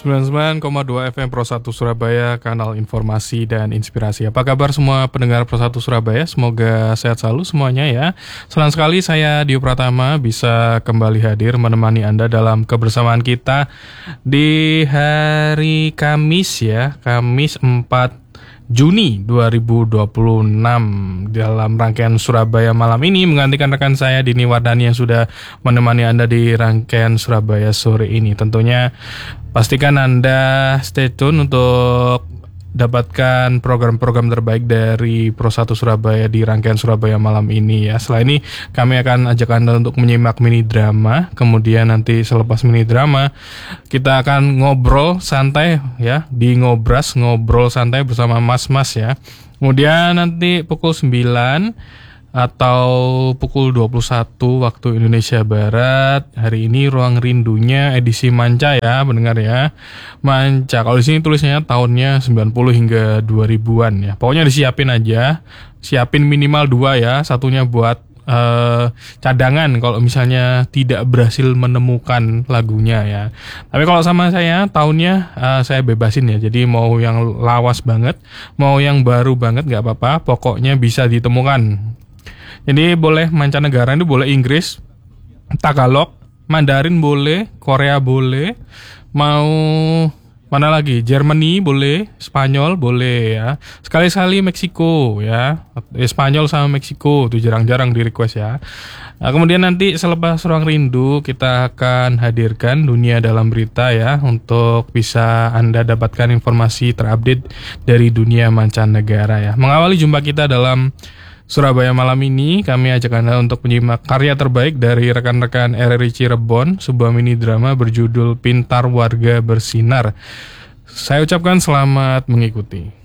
99,2 FM Pro 1 Surabaya, kanal informasi dan inspirasi. Apa kabar semua pendengar Pro 1 Surabaya? Semoga sehat selalu semuanya ya. Senang sekali saya Dio Pratama bisa kembali hadir menemani Anda dalam kebersamaan kita di hari Kamis ya, Kamis 4 Juni 2026 dalam rangkaian Surabaya malam ini menggantikan rekan saya Dini Wardani yang sudah menemani Anda di rangkaian Surabaya sore ini. Tentunya pastikan Anda stay tune untuk dapatkan program-program terbaik dari Pro 1 Surabaya di rangkaian Surabaya malam ini ya. Setelah ini kami akan ajak Anda untuk menyimak mini drama. Kemudian nanti selepas mini drama kita akan ngobrol santai ya, di Ngobras, ngobrol santai bersama mas-mas ya. Kemudian nanti pukul 9 atau pukul 21 waktu Indonesia Barat. Hari ini Ruang Rindunya edisi Manca ya, mendengar ya. Manca. Kalau di sini tulisnya tahunnya 90 hingga 2000-an ya. Pokoknya disiapin aja. Siapin minimal 2 ya. Satunya buat cadangan kalau misalnya tidak berhasil menemukan lagunya ya. Tapi kalau sama saya tahunnya saya bebasin ya. Jadi mau yang lawas banget, mau yang baru banget gak apa-apa. Pokoknya bisa ditemukan. Jadi boleh mancanegara itu boleh Inggris, Tagalog, Mandarin boleh, Korea boleh, mau mana lagi? Germany boleh, Spanyol boleh ya. Sekali-sekali Meksiko ya. Spanyol sama Meksiko itu jarang-jarang di request ya. Nah, kemudian nanti selepas Ruang Rindu kita akan hadirkan Dunia Dalam Berita ya, untuk bisa Anda dapatkan informasi terupdate dari dunia mancanegara ya. Mengawali jumpa kita dalam Surabaya malam ini, kami ajak Anda untuk menyimak karya terbaik dari rekan-rekan RRI Cirebon, sebuah mini drama berjudul Pintar Warga Bersinar. Saya ucapkan selamat mengikuti.